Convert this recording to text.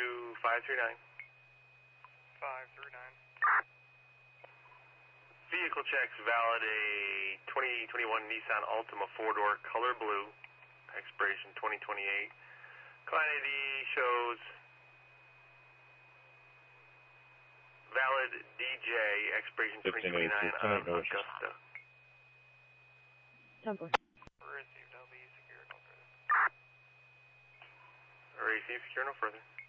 539. 539. Vehicle checks valid a 2021 Nissan Altima 4-door color blue, expiration 2028. Client ID shows valid DJ, expiration 2029 on Augusta. 10-4. Received, I'll be secure, no further. Received, secure, no further.